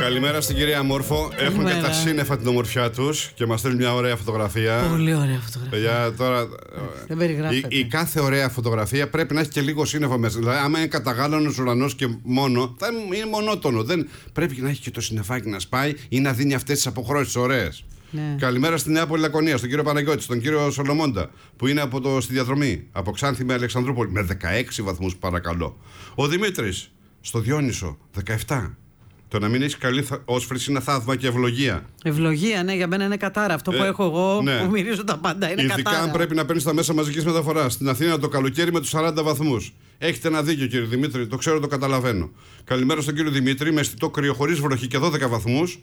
Καλημέρα στην κυρία Μόρφο. Έχουν και τα σύννεφα την ομορφιά τους και μας στέλνουν μια ωραία φωτογραφία. Πολύ ωραία φωτογραφία. Παιδιά, τώρα. Δεν περιγράφεται. Η κάθε ωραία φωτογραφία πρέπει να έχει και λίγο σύννεφο μέσα. Δηλαδή, άμα είναι καταγάλωνος ουρανός και μόνο, θα είναι μονότονο. Δεν πρέπει να έχει και το συννεφάκι να σπάει ή να δίνει αυτές τις αποχρώσεις ωραίες. Ναι. Καλημέρα στη Νέα Πολυλακωνία, στον κύριο Παναγιώτη, στον κύριο Σολομώντα, που είναι στη διαδρομή από Ξάνθη με Αλεξανδρούπολη, με 16 βαθμούς παρακαλώ. Ο Δημήτρης, στο Διόνυσο, 17. Το να μην έχει καλή όσφρηση είναι θαύμα και ευλογία. Ευλογία, ναι, για μένα είναι κατάρα. Αυτό που έχω εγώ, ναι, που μυρίζω τα πάντα, είναι ειδικά κατάρα. Αν πρέπει να παίρνει τα μέσα μαζικής μεταφοράς. Στην Αθήνα το καλοκαίρι με τους 40 βαθμούς. Έχετε ένα δίκιο, κύριε Δημήτρη, το ξέρω, το καταλαβαίνω. Καλημέρα στον κύριο Δημήτρη, με αισθητό κρύο, χωρίς βροχή και 12 βαθμούς.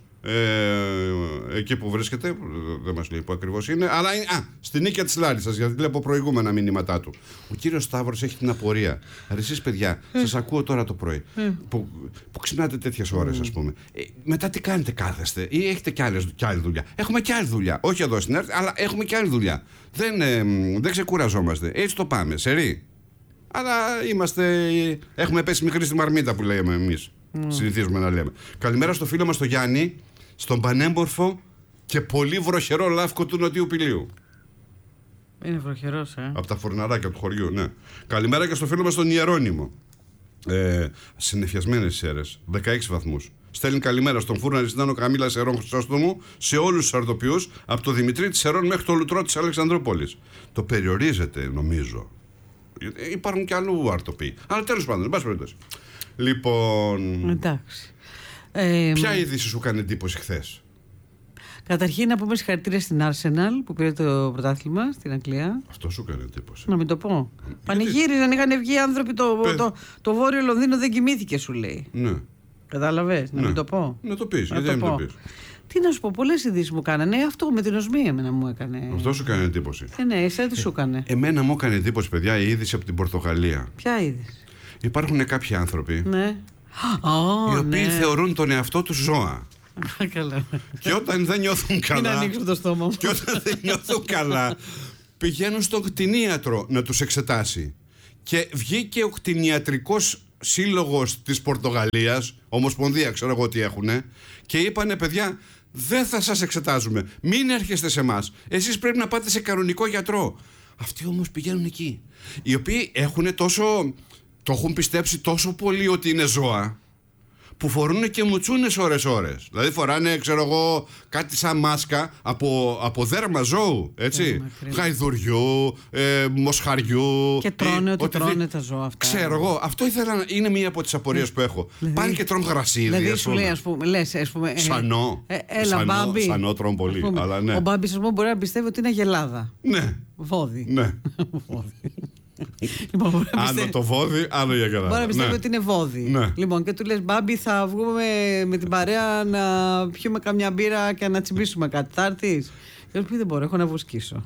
Εκεί που βρίσκεται, δεν μας λέει που ακριβώς είναι, αλλά είναι στην νίκια της Λάρισσας, γιατί βλέπω προηγούμενα μηνύματά του. Ο κύριος Σταύρος έχει την απορία. Εσείς, παιδιά, σας ακούω τώρα το πρωί, που ξυπνάτε τέτοιες ώρες, ας πούμε. Μετά τι κάνετε, κάθεστε, ή έχετε κι άλλη δουλειά? Έχουμε κι άλλη δουλειά. Όχι εδώ στην ΕΡΤ, αλλά έχουμε κι άλλη δουλειά. Δεν ξεκουραζόμαστε. Έτσι το πάμε, σερί. Αλλά έχουμε πέσει μικρή στη μαρμίτα που λέμε εμείς. Συνηθίζουμε να λέμε. Καλημέρα στο φίλο μας τον Γιάννη, στον πανέμπορφο και πολύ βροχερό Λάφκο του Νοτιού Πηλίου. Είναι βροχερός, Από τα φορναράκια του χωριού, ναι. Καλημέρα και στο φίλο μας τον Ιερώνυμο. Συννεφιασμένες σέρες, 16 βαθμούς. Στέλνει καλημέρα στον Φούρνο Αριστάνο Καμίλα Σερών Χρυσόστομου, σε όλους τους αρτοποιούς, από το Δημητρή της Σερών μέχρι το Λουτρό της Αλεξανδρούπολης. Το περιορίζεται, νομίζω. Υπάρχουν και αλλού αρτοποιοί. Αλλά τέλος πάντων, εν πάση περιπτώσει. Λοιπόν. Εντάξει. Ποια είδηση σου έκανε εντύπωση χθες? Καταρχήν να πούμε συγχαρητήρια στην Arsenal που πήρε το πρωτάθλημα στην Αγγλία. Αυτό σου έκανε εντύπωση? Να μην το πω. Πανηγύριζαν, είχαν βγει άνθρωποι. Το Βόρειο Λονδίνο δεν κοιμήθηκε, σου λέει. Ναι. Κατάλαβες, να μην το πω. Να το πεις, γιατί δεν το πεις? Τι να σου πω, πολλές ειδήσεις μου κάνανε. Αυτό με την οσμία εμένα μου έκανε. Αυτό σου έκανε εντύπωση? Ναι, εσένα τι σου έκανε? Εμένα μου έκανε εντύπωση, παιδιά, η είδηση από την Πορτογαλία. Ποια είδηση? Υπάρχουν κάποιοι άνθρωποι, ναι, οι οποίοι θεωρούν τον εαυτό τους ζώα. Καλά. Και όταν δεν νιώθουν καλά. Μην ανοίξω το στόμα μου. Και όταν δεν νιώθουν καλά, πηγαίνουν στον κτηνίατρο να τους εξετάσει. Και βγήκε ο κτηνιατρικός σύλλογος της Πορτογαλίας, Ομοσπονδία, ξέρω εγώ τι έχουνε, και είπανε, παιδιά, δεν θα σας εξετάζουμε. Μην έρχεστε σε εμάς. Εσείς πρέπει να πάτε σε κανονικό γιατρό. Αυτοί όμως πηγαίνουν εκεί. Οι οποίοι το έχουν πιστέψει τόσο πολύ ότι είναι ζώα, που φορούν και μουτσούνες ώρες. Δηλαδή φοράνε, ξέρω εγώ, κάτι σαν μάσκα από δέρμα ζώου, έτσι. Γαϊδουριού, μοσχαριού. Και τρώνε ό,τι τρώνε τα ζώα αυτά. Ξέρω εγώ, αυτό είναι μία από τις απορίες που έχω. Πάνε και τρώνε γρασίδι, δηλαδή σου λέει, ας πούμε, σανό. Έλα, Μπάμπη. Σανό τρώνε πολύ, αλλά ναι. Ο Μπάμπης, ας πούμε, μπορεί να πιστεύει ότι είναι γελάδα. Ναι. Βόδι. Ναι. Άνω το βόδι, άνω η αγελάδα. Μπορεί να πιστεύει ότι είναι βόδι. Ναι. Λοιπόν, και του λες, Μπάμπη, θα βγούμε με την παρέα να πιούμε καμιά μπύρα και να τσιμπήσουμε κάτι. Θα έρθεις? Και του πει, δεν μπορώ, έχω να βοσκήσω.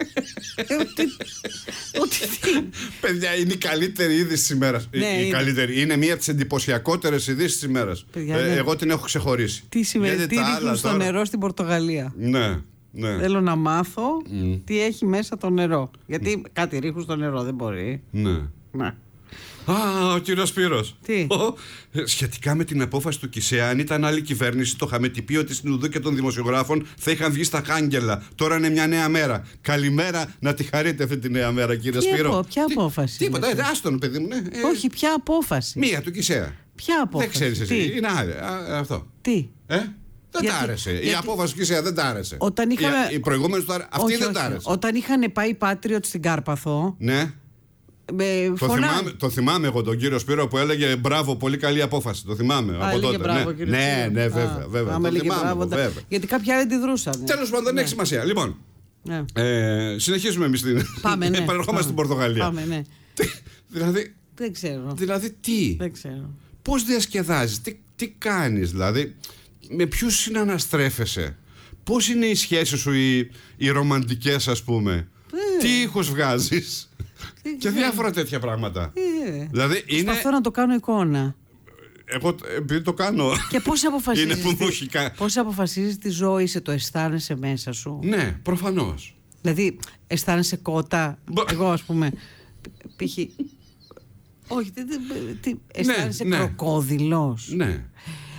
Παιδιά, είναι η καλύτερη είδηση της ημέρας. Είναι μία από τις εντυπωσιακότερες ειδήσεις της ημέρας. Εγώ την έχω ξεχωρίσει. Τι σημαίνει, τι ρίχνουν στο νερό στην Πορτογαλία? Ναι. Ναι. Θέλω να μάθω τι έχει μέσα το νερό. Γιατί κάτι ρίχνουν στο νερό, δεν μπορεί. Ναι. Ο κύριος Σπύρος. Τι? Σχετικά με την απόφαση του ΚΙΣΕΑ, αν ήταν άλλη κυβέρνηση, το χαμετυπίο της Συνουδού και των δημοσιογράφων θα είχαν βγει στα χάγγελα. Τώρα είναι μια νέα μέρα. Καλημέρα, να τη χαρείτε αυτή τη νέα μέρα, κύριε Σπύρο. Ποια απόφαση? Τίποτα, άστον, παιδί μου, ναι. Όχι, ποια απόφαση? Μία του ΚΙΣΕΑ. Ποια απόφαση? Δεν ξέρεις εσύ. Είναι αυτό. Τι? Δεν τ' άρεσε. Η απόφαση του ΚΙΣΕΑ δεν τ' άρεσε. Η προηγούμενη του άρεσε. Αυτή δεν τ' άρεσε. Όταν είχαν πάει Patriot στην Κάρπαθο. Ναι. Το θυμάμαι εγώ τον κύριο Σπύρο που έλεγε μπράβο, πολύ καλή απόφαση. Το θυμάμαι από τότε. Μπράβο, ναι, βέβαια. Βέβαια. Γιατί κάποιοι άλλοι αντιδρούσαν. Τέλος πάντων, δεν έχει σημασία. Λοιπόν, συνεχίζουμε εμείς την. Επανερχόμαστε στην Πορτογαλία. Πάμε, ναι. Δηλαδή. Δεν ξέρω. Δηλαδή τι. Δεν ξέρω. Πώς διασκεδάζεις, τι κάνεις, δηλαδή. Με ποιους συναναστρέφεσαι, πώς είναι οι σχέσεις σου, οι ρομαντικές, ας πούμε. Τι ήχους βγάζεις και διάφορα τέτοια πράγματα. Δηλαδή προσπαθώ να το κάνω εικόνα. Εγώ επειδή το κάνω. Και πώς αποφασίζεις τι ζώο είσαι, το αισθάνεσαι μέσα σου? Ναι, προφανώς. Δηλαδή αισθάνεσαι κότα? Εγώ, ας πούμε, π.χ. Όχι, αισθάνεσαι κροκόδιλος? Ναι.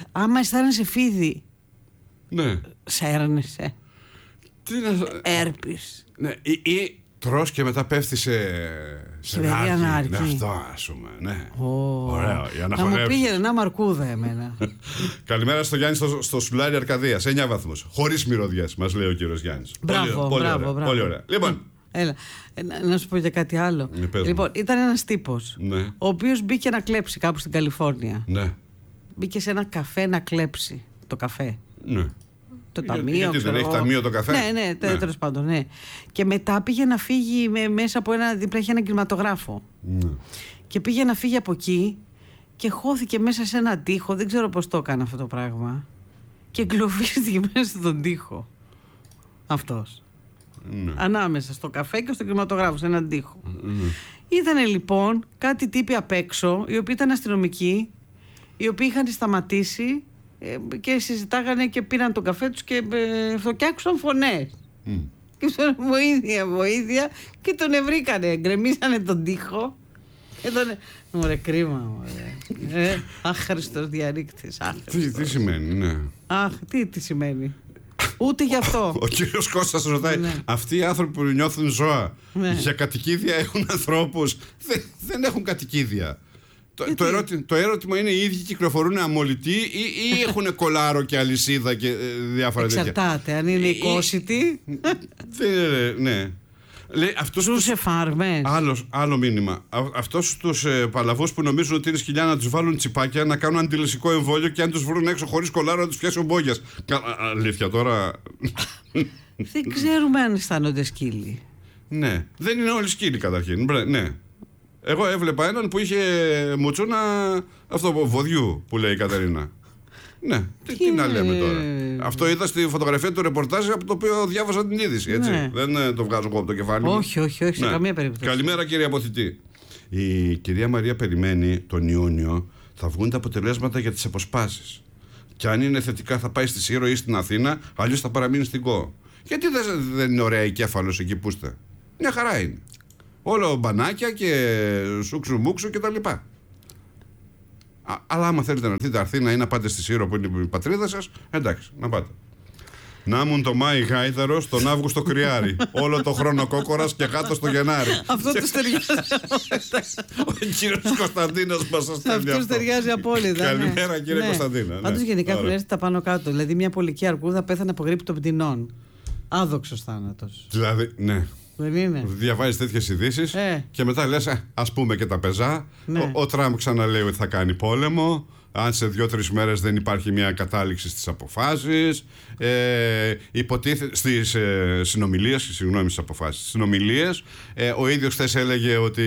άμα αισθάνεσαι φίδι, Ναι. σέρνεσαι. Τι να... Έρπης. Ναι. Ή τρως και μετά πέφτει σε Σιβερία νάρκη. νάρκη. Ναι, αυτό, ας πούμε. Ναι. Ωραίο. Για να Να μου χορέψεις. πήγαινε ένα μαρκούδα εμένα. Καλημέρα στο Γιάννη στο Σουλάρι Αρκαδίας. 9 βαθμούς. Χωρίς μυρωδιές, μας λέει ο κύριος Γιάννης. Μπράβο, Πολύ μπράβο. Πολύ ωραία. Λοιπόν. Έλα, να σου πω για κάτι άλλο. πες μου. Λοιπόν, ήταν ένας τύπος, Ναι. ο οποίος μπήκε να κλέψει κάπου στην Καλιφόρνια. Ναι. Μπήκε σε ένα καφέ να κλέψει το καφέ. Ναι. Το ταμείο. Γιατί δεν ξέρω έχει εγώ. ταμείο το καφέ? Ναι, τέλος πάντων, ναι. Και μετά πήγε να φύγει μέσα από ένα. Δίπλα είχε ένα κινηματογράφο. Ναι. Και πήγε να φύγει από εκεί και χώθηκε μέσα σε έναν τοίχο. Δεν ξέρω πώς το έκανε αυτό το πράγμα. Και εγκλωβίστηκε μέσα στον τοίχο. Αυτός. Ναι. Ανάμεσα στο καφέ και στο κινηματογράφο, σε έναν τοίχο. Ναι. Ήτανε λοιπόν κάτι τύποι απ' έξω, οι οποίοι ήταν αστυνομικοί, οι οποίοι είχαν σταματήσει και συζητάγανε και πήραν τον καφέ τους και άκουσαν φωνές. Και είπαν βοήθεια, βοήθεια, και τον βρήκανε, γκρεμίσανε τον τοίχο. Και τον... Ωραία, κρίμα, ωραία. Άχρηστος διαρρήκτης. Τι σημαίνει, ναι. Αχ, τι σημαίνει. Ούτε γι' αυτό. Ο κύριος Κώστας ρωτάει, Ναι. αυτοί οι άνθρωποι που νιώθουν ζώα, Ναι. για κατοικίδια έχουν ανθρώπους? Δεν έχουν κατοικίδια. Το ερώτημα είναι, οι ίδιοι κυκλοφορούν αμολυτοί ή έχουν κολάρο και αλυσίδα και διάφορα τέτοια? Εξαρτάται, αν είναι οικόσιτοι. Ναι. Λέει, αυτούς Ζουν σε φάρμες. Άλλο μήνυμα. Αυτούς τους παλαβούς που νομίζουν ότι είναι σκυλιά να τους βάλουν τσιπάκια, να κάνουν αντιλεσικό εμβόλιο και αν τους βρουν έξω χωρίς κολάρο να τους πιάσει ο μπόγιας. Αλήθεια τώρα. Δεν ξέρουμε αν αισθάνονται σκύλοι. Ναι. Δεν είναι όλοι σκύλοι καταρχήν. Ναι. Εγώ έβλεπα έναν που είχε μουτσούνα αυτό βοδιού που λέει η Κατερίνα. Ναι, τι να λέμε τώρα. Αυτό είδα στη φωτογραφία του ρεπορτάζ από το οποίο διάβασα την είδηση. Έτσι. Ναι. Δεν το βγάζω εγώ από το κεφάλι μου. Όχι, σε καμία περίπτωση. Καλημέρα, κύριε Αποθητή. Η κυρία Μαρία περιμένει τον Ιούνιο θα βγουν τα αποτελέσματα για τις αποσπάσεις. Και αν είναι θετικά θα πάει στη Σύρο ή στην Αθήνα, αλλιώς θα παραμείνει στην ΚΟ. Γιατί δεν είναι ωραία η Κέφαλος εκεί που είστε? Μια χαρά είναι. Όλο μπανάκια και σούξου μουξου κτλ. Αλλά άμα θέλετε να έρθετε Αθήνα ή να πάτε στη Σύρο που είναι η πατρίδα σας, εντάξει, να πάτε. Να ήμουν το Μάη Γάιδαρος, τον Αύγουστο Κρυάρι. Όλο το χρόνο κόκορας και κάτω στο Γενάρη. Αυτό τους ταιριάζει. Ο κύριος Κωνσταντίνος μας στέλνει Αυτό ταιριάζει απόλυτα. Καλημέρα, κύριε Κωνσταντίνα. Πάντως γενικά έχουν έρθει τα πάνω κάτω. Δηλαδή μια πολική αρκούδα πέθανε από γρίπη των πτηνών. Άδοξος θάνατος. Δηλαδή, ναι. Δεν είναι? Διαβάζεις τέτοιες ειδήσεις και μετά λες, ας πούμε και τα πεζά. Ναι. Ο Τραμπ ξαναλέει ότι θα κάνει πόλεμο. Αν σε 2-3 μέρες δεν υπάρχει μια κατάληξη στις αποφάσεις, υποτίθεται στις συνομιλίες, συγγνώμη, στις αποφάσεις, στις συνομιλίες, ο ίδιος χθες έλεγε ότι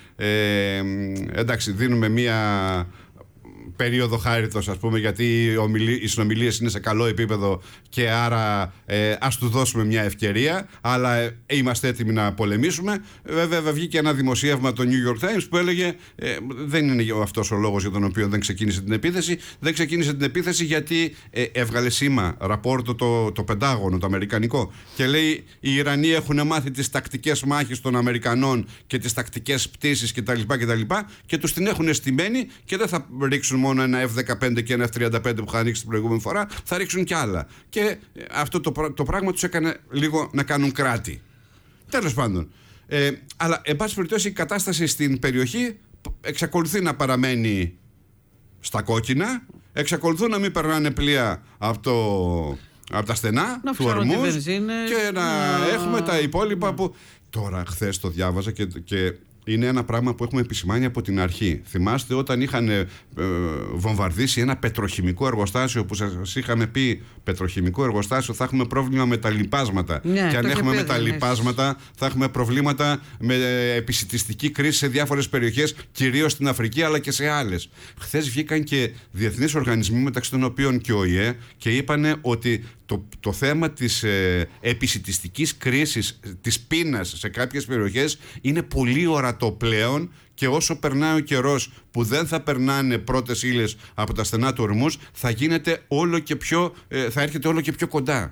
εντάξει, δίνουμε μια περίοδο χάριτος, ας πούμε, γιατί οι συνομιλίες είναι σε καλό επίπεδο και άρα ας του δώσουμε μια ευκαιρία, αλλά είμαστε έτοιμοι να πολεμήσουμε. Βέβαια βγήκε ένα δημοσίευμα το New York Times που έλεγε δεν είναι αυτός ο λόγος για τον οποίο δεν ξεκίνησε την επίθεση. Δεν ξεκίνησε την επίθεση γιατί έβγαλε σήμα ραπόρτο το Πεντάγωνο, το αμερικανικό, και λέει οι Ιρανοί έχουν μάθει τις τακτικές μάχες των Αμερικανών και τις τακτικές πτήσεις κτλ. Και τους την έχουν αισθημένη και δεν θα ρίξουν μόνο ένα F-15 και ένα F-35 που είχαν ανοίξει την προηγούμενη φορά, θα ρίξουν κι άλλα. Και αυτό το πράγμα τους έκανε λίγο να κάνουν κράτη. Τέλος πάντων. Αλλά, εν πάση περιπτώσει, η κατάσταση στην περιοχή εξακολουθεί να παραμένει στα κόκκινα, εξακολουθούν να μην περνάνε πλοία από τα στενά του Ορμούζ και να έχουμε τα υπόλοιπα που... Τώρα, χθες το διάβαζα και είναι ένα πράγμα που έχουμε επισημάνει από την αρχή. Θυμάστε όταν είχαν βομβαρδίσει ένα πετροχημικό εργοστάσιο που σας είχαμε πει, πετροχημικό εργοστάσιο, θα έχουμε πρόβλημα με τα λιπάσματα. Ναι, και αν έχουμε με τα λιπάσματα θα έχουμε προβλήματα με επισιτιστική κρίση σε διάφορες περιοχές, κυρίως στην Αφρική αλλά και σε άλλες. Χθες βγήκαν και διεθνείς οργανισμοί, μεταξύ των οποίων και ο ΟΗΕ, και είπανε ότι το θέμα της επισιτιστικής κρίσης, της πείνας σε κάποιες περιοχές είναι πολύ ορατό πλέον, και όσο περνάει ο καιρός που δεν θα περνάνε πρώτες ύλες από τα στενά του Ορμούζ, θα έρχεται όλο και πιο κοντά.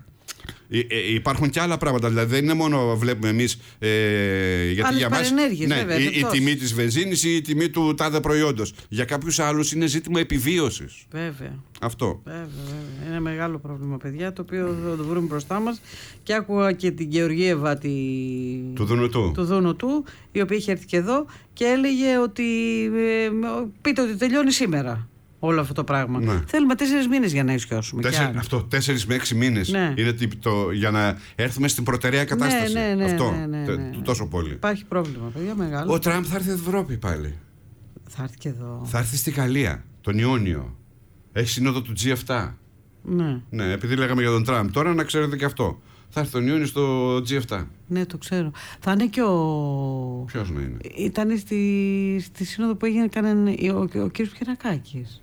Υπάρχουν και άλλα πράγματα. Δηλαδή δεν είναι μόνο βλέπουμε εμείς. Γιατί για μας η τιμή της βενζίνης ή η τιμή του τάδε προϊόντος. Για κάποιους άλλους είναι ζήτημα επιβίωσης. Βέβαια. Αυτό. Βέβαια. Είναι ένα μεγάλο πρόβλημα, παιδιά, το οποίο θα το βρούμε μπροστά μας. Και άκουγα και την Γεωργίευα του Δουνουτού, η οποία είχε έρθει και εδώ και έλεγε ότι πείτε ότι τελειώνει σήμερα όλο αυτό το πράγμα. Ναι. Θέλουμε 4 μήνες για να ισιώσουμε. 4 με 6 μήνες είναι για να έρθουμε στην προτεραία κατάσταση. Τόσο πολύ. Υπάρχει πρόβλημα, παιδιά, μεγάλο. Ο Τραμπ θα έρθει στην Ευρώπη πάλι. Θα έρθει και εδώ. Θα έρθει στη Γαλλία τον Ιόνιο. Έχει σύνοδο του G7. Ναι, επειδή λέγαμε για τον Τραμπ. Τώρα να ξέρετε και αυτό. Θα έρθει τον Ιούνιο στο G7. Ναι, το ξέρω. Θα είναι και ο. Ποιος να είναι? Ήταν στη σύνοδο που έγινε ο κ. Πιερακάκης.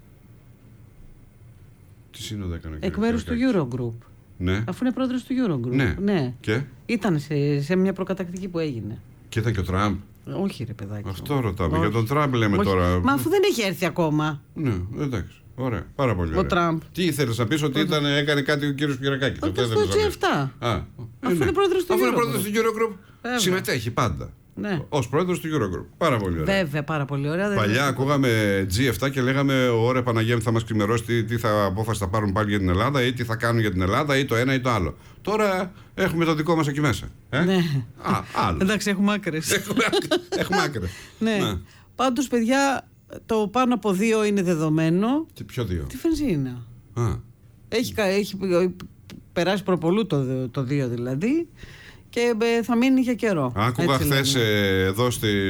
Τι σύνοδο έκανε? Εκ μέρους του Eurogroup. Ναι. Αφού είναι πρόεδρος του Eurogroup. Ναι. Και? Ήταν σε μια προκατακτική που έγινε. Και ήταν και ο Τραμπ. Όχι, ρε παιδάκι. Αυτό ρωτάμε. Για τον Τραμπ λέμε τώρα. Μα αφού δεν έχει έρθει ακόμα. Ναι, εντάξει. Ωραία, πάρα πολύ ωραία. Ο Τραμπ. Τι ήθελες να πεις, ότι έκανε κάτι ο κύριος Πιερακάκης? Στο G7. Αφού είναι πρόεδρος του Eurogroup. Συμμετέχει πάντα. Ναι. Ως πρόεδρος του Eurogroup. Πάρα πολύ ωραία. Βέβαια, πάρα πολύ ωραία. Παλιά ακούγαμε G7 και λέγαμε ωραία Παναγία θα μας κλιμερώσει τι απόφαση θα πάρουν πάλι για την Ελλάδα ή τι θα κάνουν για την Ελλάδα ή το ένα ή το άλλο. Τώρα έχουμε το δικό μας εκεί μέσα. Ναι. Άλλο. Εντάξει, έχουμε άκρες. Έχουμε άκρες. Ναι. Πάντως, παιδιά, το πάνω από 2 είναι δεδομένο. Ποιο 2? Τη βενζίνα. Έχει περάσει προπολού το 2 δηλαδή. Και θα μείνει για καιρό. Άκουγα χθες εδώ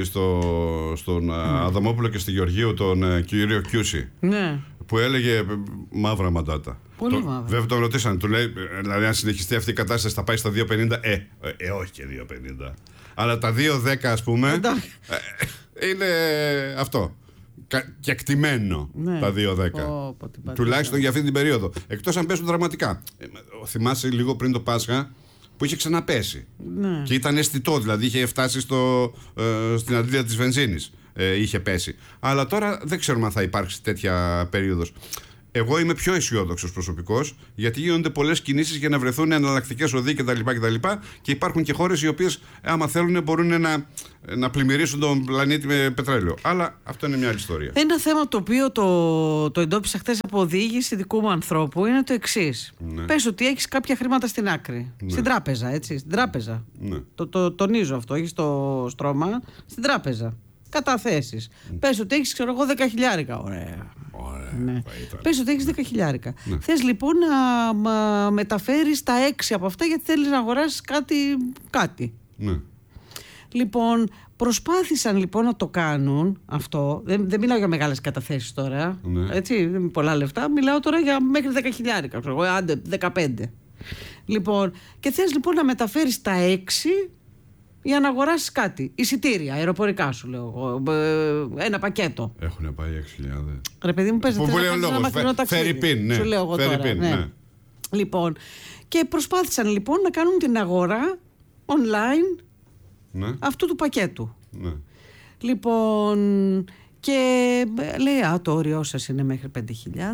στον Αδαμόπουλο και στη Γεωργίου τον κύριο Κιούση. Ναι. Που έλεγε μαύρα μαντάτα. Πολύ μαύρα. Βέβαια τον ρωτήσαν, του λέει, δηλαδή αν συνεχιστεί αυτή η κατάσταση θα πάει στα 2,50. Όχι και 2,50. Αλλά τα 2,10 ας πούμε είναι αυτό. Και εκτιμένο τα 2,10. Τουλάχιστον για αυτή την περίοδο. Εκτός αν πέσουν δραματικά. Θυμάσαι λίγο πριν το Πάσχα που είχε ξαναπέσει. Ναι. Και ήταν αισθητό, δηλαδή είχε φτάσει στην αντλία της βενζίνης. Είχε πέσει. Αλλά τώρα δεν ξέρουμε αν θα υπάρξει τέτοια περίοδος. Εγώ είμαι πιο αισιόδοξος προσωπικός, γιατί γίνονται πολλές κινήσεις για να βρεθούν εναλλακτικές οδοί κτλ. Και υπάρχουν και χώρες οι οποίες, άμα θέλουν, μπορούν να πλημμυρίσουν τον πλανήτη με πετρέλαιο. Αλλά αυτό είναι μια άλλη ιστορία. Ένα θέμα το οποίο το εντόπισα χθες από οδήγηση δικού μου ανθρώπου είναι το εξής. Ναι. Πες ότι έχεις κάποια χρήματα στην άκρη. Ναι. Στην τράπεζα, έτσι. Στην τράπεζα. Ναι. Το τονίζω αυτό, όχι στο στρώμα. Στην τράπεζα. Καταθέσεις. Πες ότι έχεις, ξέρω εγώ, 10.000. Ωραία. Ναι. Πες ότι έχεις 10.000. Ναι. Θες λοιπόν να μεταφέρεις τα 6 από αυτά γιατί θέλεις να αγοράσεις κάτι. Ναι. Λοιπόν, προσπάθησαν λοιπόν να το κάνουν αυτό. Δεν μιλάω για μεγάλες καταθέσεις τώρα. Ναι. Έτσι, δεν είναι πολλά λεφτά. Μιλάω τώρα για μέχρι 10.000. Άντε 15. Λοιπόν, και θες λοιπόν να μεταφέρεις τα 6 για να αγοράσεις κάτι. Εισιτήρια, αεροπορικά σου λέω εγώ. Ένα πακέτο. Έχουν πάει 6.000. Ρε παιδί μου, παίζει ένα μακρινό ταξίδι. Φερρυπίν, ναι. Σου λέω εγώ τώρα. Ναι. Λοιπόν, και προσπάθησαν λοιπόν να κάνουν την αγορά online αυτού του πακέτου. Ναι. Λοιπόν, και λέει, το όριό σας είναι μέχρι 5.000.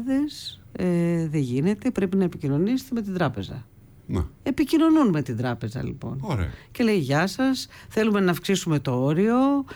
Δεν γίνεται, πρέπει να επικοινωνήσετε με την τράπεζα. Να. Επικοινωνούν με την τράπεζα λοιπόν. Ωραία. Και λέει, γεια σας, θέλουμε να αυξήσουμε το όριο,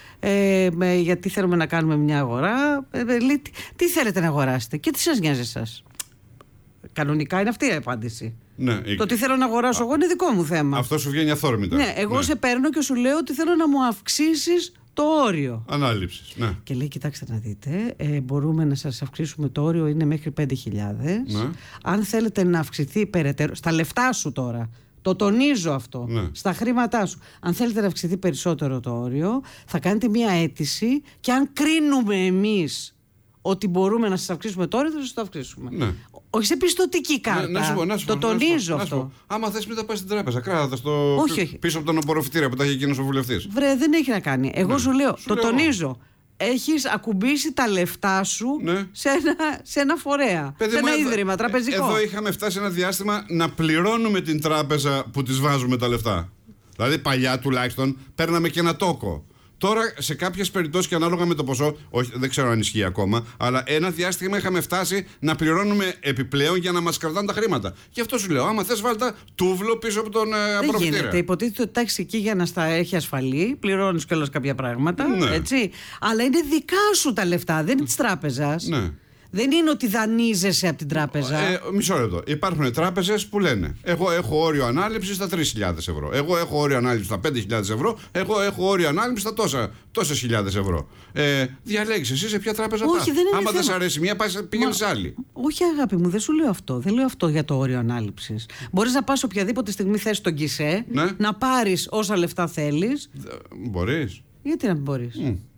γιατί θέλουμε να κάνουμε μια αγορά. Λέει, τι θέλετε να αγοράσετε και τι σας νοιάζει εσάς? Κανονικά είναι αυτή η απάντηση. Ναι, το τι θέλω να αγοράσω εγώ είναι δικό μου θέμα. Αυτό σου βγαίνει αθόρμητα. Ναι, εγώ σε παίρνω και σου λέω ότι θέλω να μου αυξήσεις το όριο. Ανάληψης, ναι. Και λέει, κοιτάξτε να δείτε, μπορούμε να σας αυξήσουμε το όριο, είναι μέχρι 5.000. Ναι. Αν θέλετε να αυξηθεί περαιτέρω, στα λεφτά σου τώρα, το τονίζω αυτό, ναι, στα χρήματά σου, αν θέλετε να αυξηθεί περισσότερο το όριο, θα κάνετε μια αίτηση και αν κρίνουμε εμείς ότι μπορούμε να σας αυξήσουμε το όριο, θα σας το αυξήσουμε. Ναι. Όχι σε πιστωτική κάρτα. Να σου το τονίζω αυτό. Άμα θες, μην τα πας στην τράπεζα. Κράτα στο όχι. πίσω από τον απορροφητήρα που τα έχει εκείνος ο βουλευτής. Βρε, δεν έχει να κάνει. Εγώ σου λέω, τονίζω. Έχεις ακουμπήσει τα λεφτά σου σε ένα φορέα, σε ένα ίδρυμα τραπεζικό. Εδώ είχαμε φτάσει ένα διάστημα να πληρώνουμε την τράπεζα που της βάζουμε τα λεφτά. Δηλαδή παλιά τουλάχιστον παίρναμε και ένα τόκο. Τώρα, σε κάποιες περιπτώσεις και ανάλογα με το ποσό, όχι, δεν ξέρω αν ισχύει ακόμα, αλλά ένα διάστημα είχαμε φτάσει να πληρώνουμε επιπλέον για να μας κρατάνε τα χρήματα. Γι' αυτό σου λέω, άμα θες βάλτε τούβλο πίσω από τον απορροφητήρα. Δεν γίνεται. Υποτίθεται ότι τάξει εκεί για να στα έχει ασφαλή, πληρώνεις κιόλας κάποια πράγματα. Ναι. Έτσι. Αλλά είναι δικά σου τα λεφτά, δεν είναι της τράπεζας. Ναι. Δεν είναι ότι δανείζεσαι από την τράπεζα. Μισό λεπτό. Υπάρχουν τράπεζες που λένε: εγώ έχω όριο ανάληψης στα 3.000 ευρώ. Εγώ έχω όριο ανάληψης στα 5.000 ευρώ. Εγώ έχω όριο ανάληψης στα τόσες χιλιάδες ευρώ. Διαλέγεις εσύ σε ποια τράπεζα πας. Άμα δεν σε αρέσει μία, πηγαίνεις σε άλλη. Όχι, αγάπη μου, δεν σου λέω αυτό. Δεν λέω αυτό για το όριο ανάληψης. Μπορείς να πας οποιαδήποτε στιγμή θες στον ΚΙΣΕ, Ναι. να πάρεις όσα λεφτά θέλεις. Μπορείς. Γιατί να μην μπορείς.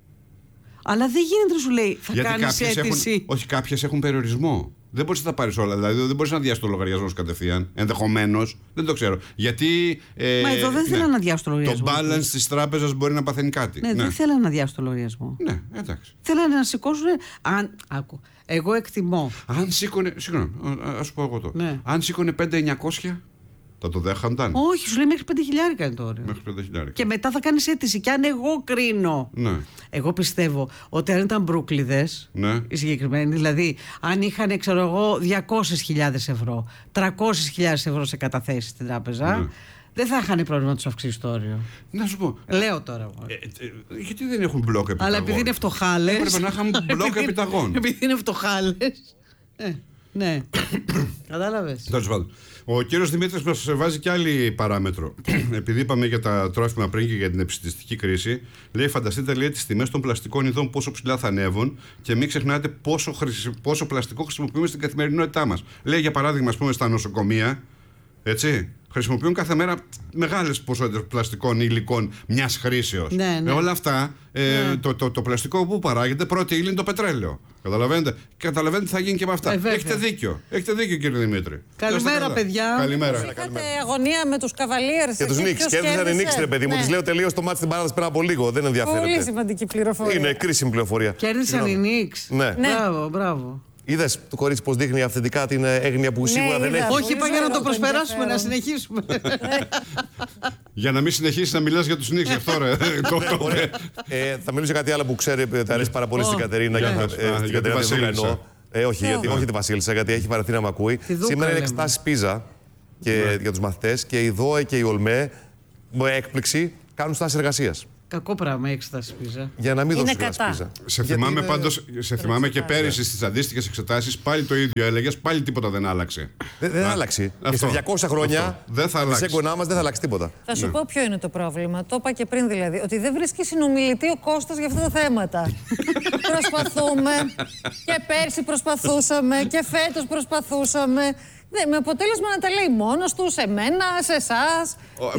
Αλλά δεν γίνεται να σου λέει θα κάνεις αίτηση. Όχι, κάποιες έχουν περιορισμό. Δεν μπορείς να τα πάρεις όλα. Δηλαδή δεν μπορείς να διάσεις το λογαριασμό σου κατευθείαν. Ενδεχομένως. Δεν το ξέρω. Γιατί. Μα εδώ δεν θέλω να διάσω το λογαριασμό. Το balance της τράπεζας μπορεί να παθαίνει κάτι. Ναι, δεν θέλω να διάσω το λογαριασμό. Ναι, εντάξει. Θέλω να σηκώσουν. Άκου. Εγώ εκτιμώ. Αν σήκωνε. Συγγνώμη, ας πω εγώ το. Ναι. Αν σήκωνε 5.900, θα το δέχονταν. Όχι, σου λέει μέχρι 5.000 είναι το όριο. Μέχρι 5.000. Και μετά θα κάνεις αίτηση. Και αν εγώ κρίνω. Ναι. Εγώ πιστεύω ότι αν ήταν μπρούκλιδες, Ναι. οι συγκεκριμένοι, δηλαδή αν είχαν, ξέρω εγώ, 200.000 ευρώ, 300.000 ευρώ σε καταθέσεις στην τράπεζα, Ναι. δεν θα είχαν πρόβλημα να τους αυξήσει το όριο. Να σου πω. Λέω τώρα εγώ. Γιατί δεν έχουν μπλοκ επιταγών. Αλλά επειδή είναι φτωχάλες. Έπρεπε να είχαμε μπλοκ επιταγών. Επειδή είναι φτωχάλες. Ναι. Κατάλαβες. Τέλος πάντων. Ο κύριος Δημήτρης μας βάζει και άλλη παράμετρο. Επειδή είπαμε για τα τρόφιμα πριν και για την επιστημιστική κρίση, λέει: φανταστείτε, λέει, τις τιμές των πλαστικών ειδών πόσο ψηλά θα ανέβουν και μην ξεχνάτε πόσο πλαστικό χρησιμοποιούμε στην καθημερινότητά μας. Λέει, για παράδειγμα, ας πούμε, στα νοσοκομεία, έτσι, χρησιμοποιούν κάθε μέρα μεγάλες ποσότητες πλαστικών υλικών μιας χρήσεως. Ναι, ναι. Όλα αυτά, το πλαστικό που παράγεται, πρώτη ύλη είναι το πετρέλαιο. Καταλαβαίνετε. Καταλαβαίνετε τι θα γίνει και με αυτά. Έχετε δίκιο. Έχετε δίκιο, κύριε Δημήτρη. Καλημέρα, παιδιά. Καλημέρα. Είχατε αγωνία με τους Cavaliers. Και τους Knicks. Κέρδισαν οι Knicks, ρε παιδί μου. Τους λέω τελείως το μάτι στην παράδοση πριν από λίγο. Δεν ενδιαφέρεται. Πολύ σημαντική πληροφορία. Είναι κρίσιμη πληροφορία. Κέρδισαν οι Knicks. Ναι. Μπράβο, μπράβο. Είδες το κορίτσι πώς δείχνει αυθεντικά την έγνοια που σίγουρα δεν έχει. Όχι, είπα για να το προσπεράσουμε, να συνεχίσουμε. Για να μην συνεχίσει να μιλάς για τους Knicks, γι' αυτό ρε. Θα μιλήσω για κάτι άλλο που ξέρει, θα αρέσει πάρα πολύ στην Κατερίνα. Στην Κατερίνα τη Δούκα. Όχι τη Βασίλισσα, γιατί έχει βαρεθεί να μ' ακούει. Σήμερα είναι εξετάσεις πίζα για τους μαθητές και η ΔΟΕ και η ΟΛΜΕ, με έκπληξη, κάνουν στάσεις εργασίας. Κακό πράγμα, έξεταση πίζα. Για να μην Είναι δώσουν κατά. πίζα. Σε θυμάμαι πάντως, και πέρυσι στις αντίστοιχες εξετάσεις, πάλι το ίδιο έλεγες, πάλι τίποτα δεν άλλαξε. Δεν άλλαξε. Και σε 200 χρόνια δεν θα αλλάξει. σε εγγονά μας δεν θα αλλάξει τίποτα. Θα σου πω ποιο είναι το πρόβλημα. Το είπα και πριν δηλαδή. Ότι δεν βρίσκει συνομιλητή ο Κώστας για αυτά τα θέματα. Προσπαθούμε. Και πέρσι προσπαθούσαμε. Και φέτος προσπαθούσαμε. Ναι, με αποτέλεσμα να τα λέει μόνος του, σε μένα, σε εσάς.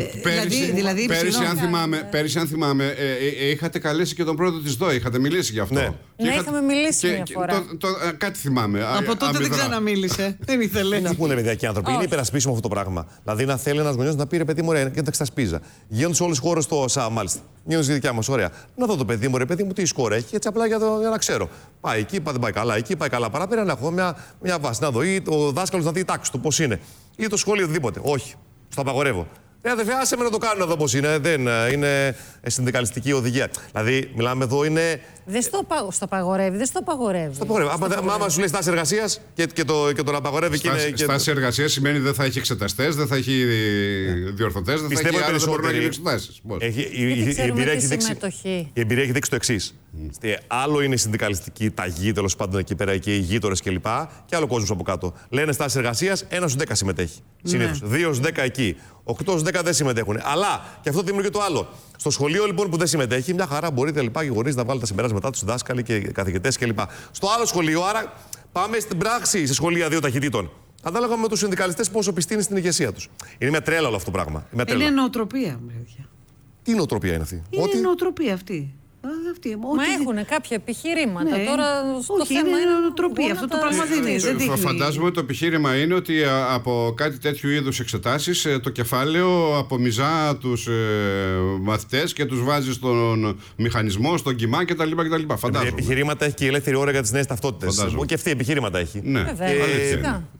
Πέρυσι, αν θυμάμαι, είχατε καλέσει και τον πρόεδρο της ΔΟΕ, είχατε μιλήσει γι' αυτό. Ναι, είχαμε μιλήσει μια φορά. Κάτι θυμάμαι. Από τότε δεν ξαναμίλησε. Δεν ήθελε. Τι να πούνε παιδιακοί άνθρωποι, είναι υπερασπίσιμο αυτό το πράγμα. Δηλαδή να θέλει ένας γονιός να πει ρε παιδί μου, ρε, και να τα σπίζα. Γίνονται σε όλες τις χώρες το ΩΣΑ, μάλιστα. Γίνονται στη δικιά μας, ωραία. Να δω το παιδί μου, ρε παιδί μου, τι σκόρ έχει, έτσι απλά για να ξέρω. Πάει εκεί, δεν πάει καλά, εκεί πάει καλά. Παραπέρα να έχω μια βάση, να δω ή ο δάσκαλος να δει η τάξη του πώς είναι. Ή το σχολείο, οτιδήποτε. Όχι. Στο απαγορεύω. Αδερφέ, άσε με να το κάνω εδώ πώς είναι. Δεν είναι συνδικαλιστική οδηγία. Δηλαδή, μιλάμε εδώ είναι. Δεν στο απαγορεύει, δεν στο απαγορεύει. Άμα σου λέει στάση εργασίας και τον απαγορεύει και είναι. Στάση εργασίας σημαίνει δεν θα έχει εξεταστές, δεν θα έχει διορθωτές, δεν θα έχει άλλα, δεν μπορούν να γίνουν εξετάσεις. Η εμπειρία έχει δείξει το εξής. Άλλο είναι η συνδικαλιστική ταγή, τέλος πάντων εκεί πέρα και οι γείτονες κλπ. Και άλλο κόσμος από κάτω. Λένε στάση εργασίας, 1 στους 10 συμμετέχει. Συνήθως. 2 στους 10 εκεί. 8 στους 10 δεν συμμετέχουν. Αλλά και αυτό δημιουργεί το άλλο. Στο σχολείο λοιπόν που δεν συμμετέχει, μια χαρά μπορείτε λοιπά οι γονείς να βάλουν τα συμπεράσματά τους, δάσκαλοι και καθηγητές κλπ. Στο άλλο σχολείο, άρα πάμε στην πράξη σε σχολεία 2 ταχυτήτων. Ανάλογα με τους συνδικαλιστές πόσο πιστοί είναι στην ηγεσία τους. Είναι μια τρέλα όλο αυτό το πράγμα. Είναι νοοτροπία, παιδιά. Τι νοοτροπία είναι αυτή? Είναι νοοτροπία αυτή. Μα έχουν κάποια επιχειρήματα. Ναι. Τώρα στο όχι, θέμα είναι νοοτροπία. Αυτό το πράγμα δεν δείχνει. Φαντάζομαι το επιχείρημα είναι ότι από κάτι τέτοιου είδους εξετάσεις το κεφάλαιο απομυζά τους μαθητές και τους βάζει στον μηχανισμό, στον κοιμά κτλ. Επιχειρήματα έχει και η ελεύθερη ώρα για τις νέες ταυτότητες. Και αυτή επιχειρήματα έχει. Ναι. Βέβαια.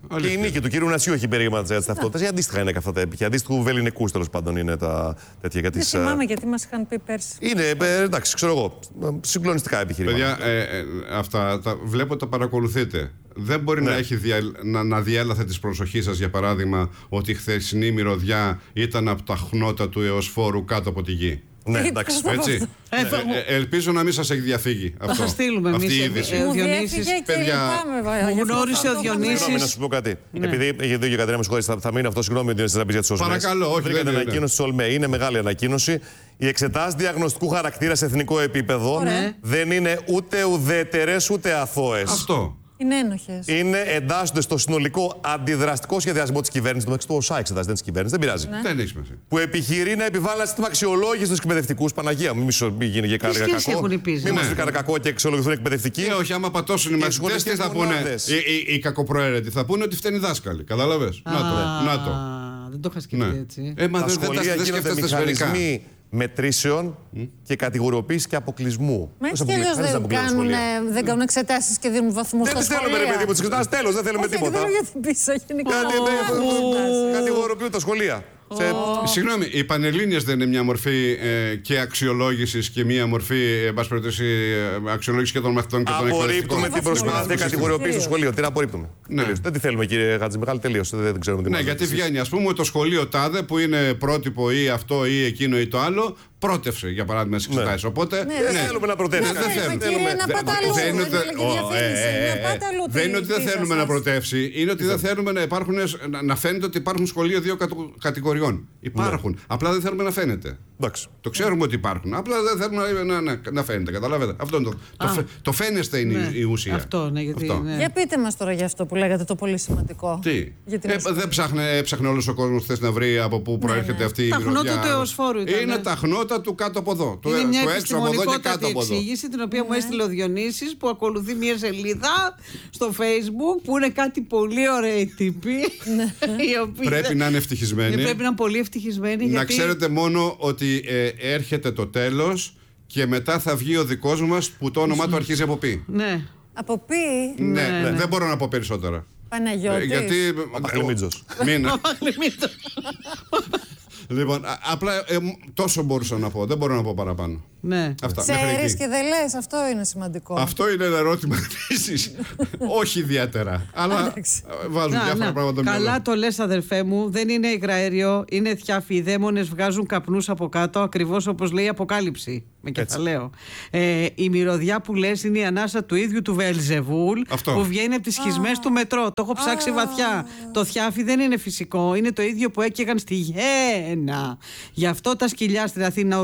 Και η νίκη του κύριου Νασιού έχει περίγραμμα τη ταυτότητα. Αντίστοιχα είναι και αυτά τα έπιχα. Αντίστοιχου βελληνικού τέλος πάντων είναι τα τέτοια. Δεν θυμάμαι γιατί μας είχαν πει πέρσι. Είναι, εντάξει, ξέρω εγώ, συγκλονιστικά επιχειρήματα. Παιδιά, αυτά βλέπω τα παρακολουθείτε. Δεν μπορεί να έχει να διέλαθε της προσοχής σας, για παράδειγμα, ότι η χθεσινή μυρωδιά ήταν από τα χνότα του Εωσφόρου κάτω από τη γη. Ναι, εντάξει. Έτσι. Ελπίζω να μην σας έχει διαφύγει αυτό. Θα σας στείλουμε αυτή εμείς. η είδηση. Μου διέφυγε και παιδιά, λυπάμαι. Μου γνώρισε ο Διονύσης. Συγγνώμη, να σου πω κάτι. Επειδή έχει δίκιο η Κατερίνα, με συγχωρείς, θα μείνει αυτό. Συγγνώμη, ότι είναι να πει για τις ΟΣΜΕ. Παρακαλώ, όχι. Βρήκατε ανακοίνωση τη ΟΛΜΕ. Είναι μεγάλη ανακοίνωση. Οι εξετάσεις διαγνωστικού χαρακτήρα σε εθνικό επίπεδο δεν είναι ούτε ουδέτερες ούτε αθώες. Αυτό. Είναι ένοχες. Εντάσσονται στο συνολικό αντιδραστικό σχεδιασμό της κυβέρνησης. Το μεταξύ του ΟΣΑ εξετάζεται της κυβέρνησης, δεν πειράζει. Δεν έχει σημασία. Που επιχειρεί να επιβάλλει ένα σύστημα αξιολόγηση στους εκπαιδευτικούς. Παναγία μου, μην γίνει και κανένα κακό. Μην μας πει κανένα κακό και αξιολογηθούν εκπαιδευτικοί. Όχι, άμα πατώσουν οι μαθητές, τι θα πούνε. Οι κακοπροαίρετοι θα πούνε ότι φταίνει οι δάσκαλοι. Κατάλαβες. Να το. Δεν το είχα σκεφτεί έτσι. Τα σχολεία γίνονται μηχανισμοί μετρήσεων και κατηγοριοποίηση και αποκλεισμού. Μα έτσι κι αλλιώς δεν κάνουν εξετάσεις και δίνουν βαθμούς στα σχολεία. Δεν θέλουμε, ρε παιδί μου, τις εξετάσεις, τέλος, δεν θέλουμε τίποτα. Δεν θέλω για την πίσω, γενικά. Κατηγοριοποιούν τα σχολεία. Συγγνώμη, οι Πανελλήνιες δεν είναι μια μορφή και αξιολόγησης και μια μορφή, εν πάση περιπτώσει, αξιολόγηση και των μαθητών και των εκπαιδευτικών? Απορρίπτουμε την προσπάθεια κατηγοριοποίηση στο σχολείο. Τι να απορρίπτουμε. Δεν τη θέλουμε, κύριε Χατζημιχάλη, τελείωσε. Δεν ξέρουμε τι. Ναι, γιατί βγαίνει, ας πούμε, το σχολείο τάδε που είναι πρότυπο ή αυτό ή εκείνο ή το άλλο, πρότευσε για παράδειγμα στις εξετάσεις. Οπότε. Δεν θέλουμε να προτεύσει. Δεν θέλουμε να Δεν είναι ότι δεν θέλουμε να προτεύσει, είναι ότι δεν θέλουμε να φαίνεται ότι υπάρχουν σχολεία δύο κατηγοριών. Υπάρχουν. Απλά δεν θέλουμε να φαίνεται. Το ξέρουμε ότι υπάρχουν. Απλά δεν θέλουμε να φαίνεται. Καταλάβετε. Αυτό είναι το φαίνεστε είναι η ουσία. Αυτό, ναι, γιατί. Για πείτε μας τώρα για αυτό που λέγατε το πολύ σημαντικό. Τι. Δεν έψαχνε όλος ο κόσμος χθες να βρει από πού προέρχεται αυτή η μυρωδιά. Τα χνότα του Εωσφόρου ήταν. Είναι τα χνότα του κάτω από εδώ. Είναι μια επιστημονικότατη εξήγηση την οποία μου έστειλε ο Διονύσης, που ακολουθεί μια σελίδα στο Facebook που είναι κάτι πολύ ωραίοι τύποι. Πρέπει να είναι ευτυχισμένοι. Πρέπει να είναι πολύ ευτυχισμένοι. Να ξέρετε μόνο ότι έρχεται το τέλος και μετά θα βγει ο δικός μας που το όνομά του αρχίζει από πι. Ναι. Από πι. Ναι, δεν μπορώ να πω περισσότερα. Παναγιώτης. Γιατί. Παπαχλημίτζος. Λοιπόν, απλά τόσο μπορούσα να πω. Δεν μπορώ να πω παραπάνω. Ναι. Ξέρεις και δεν λες, αυτό είναι σημαντικό. Αυτό είναι ένα ερώτημα επίσης. Όχι ιδιαίτερα. Αλλά βάζουν διάφορα πράγματα. Καλά το λες, αδερφέ μου. Δεν είναι υγραέριο, είναι θιάφι. Οι δαίμονες βγάζουν καπνούς από κάτω, ακριβώς όπως λέει η Αποκάλυψη. Με κεφαλαίο. Η μυρωδιά που λες είναι η ανάσα του ίδιου του Βελζεβούλ, που βγαίνει από τις σχισμές του μετρό. Το έχω ψάξει βαθιά. Το θιάφι δεν είναι φυσικό. Είναι το ίδιο που έκαιγαν στη Γέννα. Γι' αυτό τα σκυλιά στην Αθήνα